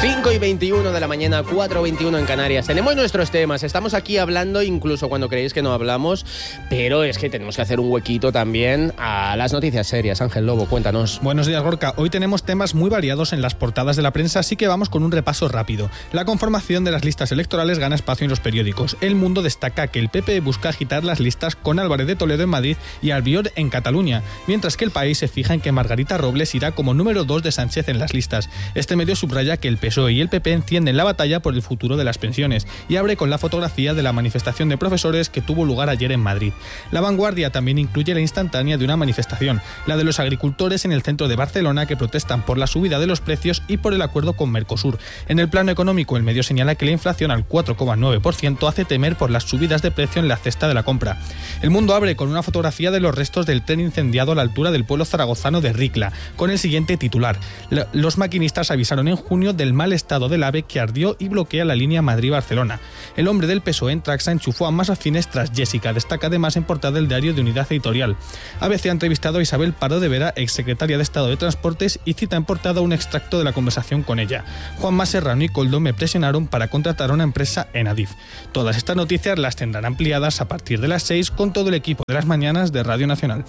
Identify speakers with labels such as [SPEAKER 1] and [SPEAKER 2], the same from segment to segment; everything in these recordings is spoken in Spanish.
[SPEAKER 1] 5:21 de la mañana, 4:21 en Canarias. Tenemos nuestros temas, estamos aquí hablando incluso cuando creéis que no hablamos, pero es que tenemos que hacer un huequito también a las noticias serias. Ángel Lobo, cuéntanos.
[SPEAKER 2] Buenos días, Gorka. Hoy tenemos temas muy variados en las portadas de la prensa, así que vamos con un repaso rápido. La conformación de las listas electorales gana espacio en los periódicos. El Mundo destaca que el PP busca agitar las listas con Álvarez de Toledo en Madrid y Albiol en Cataluña, mientras que El País se fija en que Margarita Robles irá como número 2 de Sánchez en las listas. Este medio subraya que el PSOE y el PP encienden la batalla por el futuro de las pensiones y abre con la fotografía de la manifestación de profesores que tuvo lugar ayer en Madrid. La Vanguardia también incluye la instantánea de una manifestación, la de los agricultores en el centro de Barcelona que protestan por la subida de los precios y por el acuerdo con Mercosur. En el plano económico, el medio señala que la inflación al 4,9% hace temer por las subidas de precio en la cesta de la compra. El Mundo abre con una fotografía de los restos del tren incendiado a la altura del pueblo zaragozano de Ricla, con el siguiente titular: los maquinistas avisaron en junio del mal estado del AVE que ardió y bloquea la línea Madrid-Barcelona. El hombre del PSOE en Traxa enchufó a más afines tras Jessica, destaca además en portada del diario de Unidad Editorial. ABC ha entrevistado a Isabel Pardo de Vera, exsecretaria de Estado de Transportes, y cita en portada un extracto de la conversación con ella. Juanma Serrano y Koldo me presionaron para contratar a una empresa en Adif. Todas estas noticias las tendrán ampliadas a partir de las 6 con todo el equipo de las mañanas de Radio Nacional.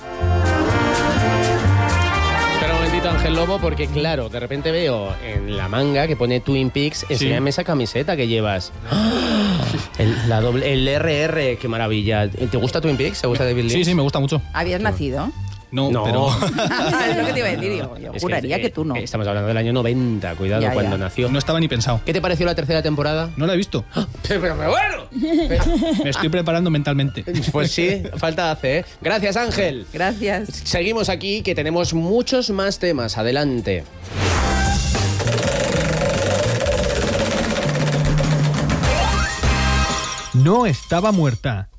[SPEAKER 1] Ángel Lobo, porque claro, de repente veo en la manga que pone Twin Peaks. Enséñame esa camiseta que llevas. El RR, qué maravilla. ¿Te gusta Twin Peaks? ¿Te gusta David Lynch?
[SPEAKER 2] Sí, me gusta mucho.
[SPEAKER 3] ¿Habías nacido?
[SPEAKER 2] No, pero...
[SPEAKER 3] Es lo que te iba a decir, yo juraría que tú no.
[SPEAKER 1] Estamos hablando del año 90, cuidado, cuando nació.
[SPEAKER 2] No estaba ni pensado.
[SPEAKER 1] ¿Qué te pareció la tercera temporada?
[SPEAKER 2] No la he visto.
[SPEAKER 1] Pero bueno.
[SPEAKER 2] Me estoy preparando mentalmente.
[SPEAKER 1] Pues sí, falta hace, ¿eh? Gracias, Ángel.
[SPEAKER 3] Gracias.
[SPEAKER 1] Seguimos aquí, que tenemos muchos más temas. Adelante.
[SPEAKER 4] No estaba muerta.